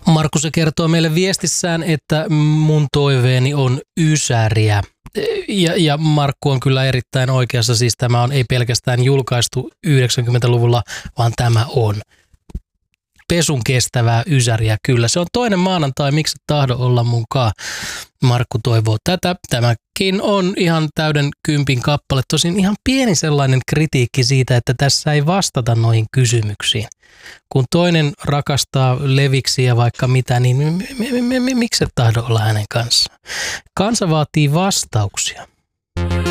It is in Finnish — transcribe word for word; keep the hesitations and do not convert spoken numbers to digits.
Markku se kertoo meille viestissään, että mun toiveeni on ysäriä. Ja, ja Markku on kyllä erittäin oikeassa, siis tämä on ei pelkästään julkaistu yhdeksänkymmentäluvulla, vaan tämä on pesun kestävää ysäriä. Kyllä, se on toinen maanantai, miksi et tahdo olla munkaan. Markku toivoo tätä. Tämäkin on ihan täyden kympin kappale. Tosin ihan pieni sellainen kritiikki siitä, että tässä ei vastata noihin kysymyksiin. Kun toinen rakastaa leviksiä vaikka mitä, niin miksi et tahdo olla hänen kanssaan? Kansa vaatii vastauksia.